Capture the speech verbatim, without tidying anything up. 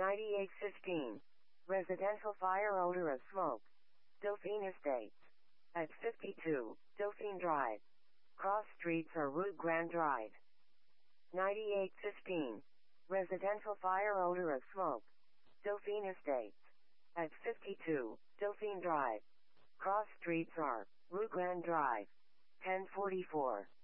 ninety-eight fifteen. Residential fire odor of smoke. Dauphine Estates. At fifty-two, Dauphine Drive. Cross streets are Route Grand Drive. ninety-eight fifteen. Residential fire odor of smoke. Dauphine Estates. At fifty-two, Dauphine Drive. Cross streets are Route Grand Drive. ten forty-four.